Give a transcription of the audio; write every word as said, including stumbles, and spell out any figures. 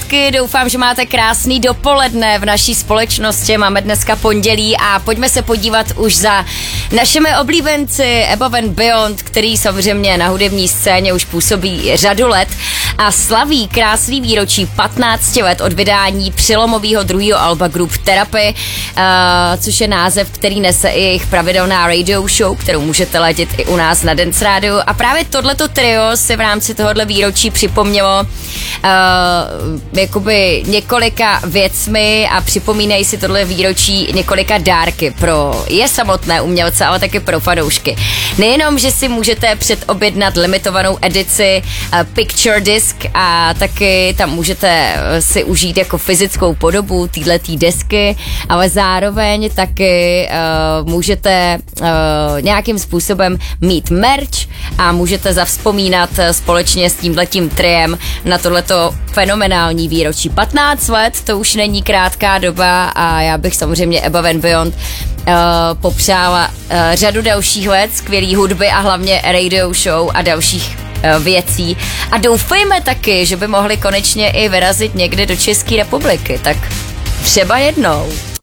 kluky, doufám, že máte krásný dopoledne v naší společnosti. Máme dneska pondělí a pojďme se podívat už za našimi oblíbenci Above and Beyond, který samozřejmě na hudební scéně už působí řadu let a slaví krásný výročí patnáct let od vydání přelomového druhého alba Group Therapy, uh, což je název, který nese i jejich pravidelná radio show, kterou můžete ladit i u nás na Dance Radio. A právě tohleto trio se v rámci tohohle výročí připomnělo uh, jakoby několika věcmi a připomínají si tohle výročí několika dárky pro je samotné umělce, ale taky pro fanoušky. Nejenom, že si můžete předobjednat limitovanou edici uh, Picture Disc a taky tam můžete si užít jako fyzickou podobu této desky, ale zároveň taky uh, můžete uh, nějakým způsobem mít merch a můžete zavzpomínat společně s tímhletím triem na tohleto fenomenální výročí. patnáct let, to už není krátká doba a já bych samozřejmě Above and Beyond uh, popřála uh, řadu dalších let, skvělý hudby a hlavně radio show a dalších uh, věcí. A doufejme taky, že by mohli konečně i vyrazit někdy do České republiky, tak třeba jednou.